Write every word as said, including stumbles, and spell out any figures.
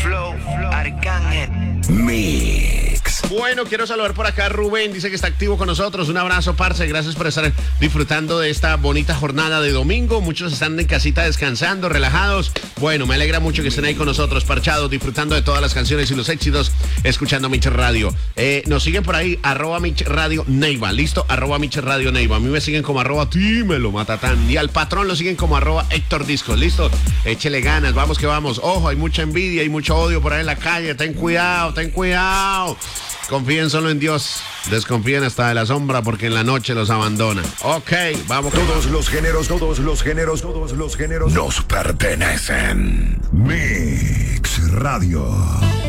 Flow, Arcángel. Mix. Bueno, quiero saludar por acá a Rubén, dice que está activo con nosotros. Un abrazo, parce, gracias por estar disfrutando de esta bonita jornada de domingo. Muchos están en casita descansando, relajados. Bueno, me alegra mucho que estén ahí con nosotros, parchados, disfrutando de todas las canciones y los éxitos, escuchando Mix Radio. Eh, nos siguen por ahí, arroba Mix Radio Neiva, listo, arroba Mix Radio Neiva. A mí me siguen como arroba Tímelo Matatán. Y al patrón lo siguen como arroba Héctor Discos, listo. Échele ganas, vamos que vamos. Ojo, hay mucha envidia, hay mucho odio por ahí en la calle. Ten cuidado, ten cuidado. Confíen solo en Dios. Desconfíen hasta de la sombra porque en la noche los abandona. Ok, vamos. Todos los géneros, todos los géneros, todos los géneros nos pertenecen. Mix Radio.